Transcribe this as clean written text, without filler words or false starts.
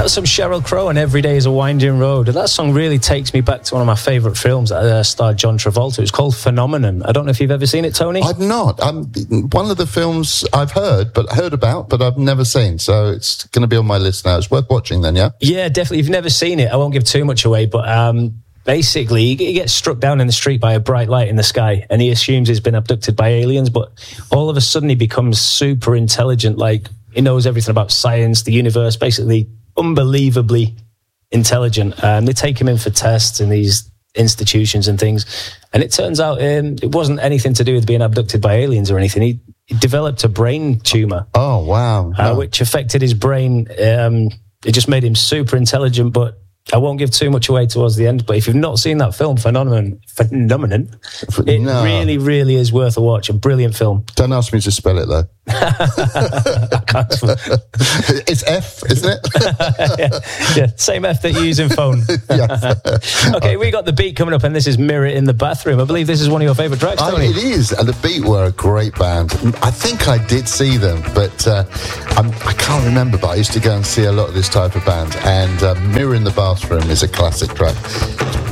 got some Sheryl Crow and Every Day is a Winding Road. And that song really takes me back to one of my favourite films that starred John Travolta. It's called Phenomenon. I don't know if you've ever seen it, Tony. I've not. One of the films I've heard about, but I've never seen. So it's going to be on my list now. It's worth watching then, yeah? Yeah, definitely. If you've never seen it, I won't give too much away, but basically he gets struck down in the street by a bright light in the sky and he assumes he's been abducted by aliens, but all of a sudden he becomes super intelligent, like he knows everything about science, the universe, basically unbelievably intelligent. They take him in for tests in these institutions and things, and it turns out it wasn't anything to do with being abducted by aliens or anything. He developed a brain tumor. Oh, wow. Which affected his brain. It just made him super intelligent, but I won't give too much away towards the end, but if you've not seen that film, Phenomenon, it really, really is worth a watch. A brilliant film. Don't ask me to spell it, though. I can't spell it. It's F, isn't it? yeah, same F that you use in phone. Okay, we got The Beat coming up, and this is Mirror in the Bathroom. I believe this is one of your favourite tracks, Tony. It is, and The Beat were a great band. I think I did see them, but I can't remember, but I used to go and see a lot of this type of band, and Mirror in the Bathroom is a classic track.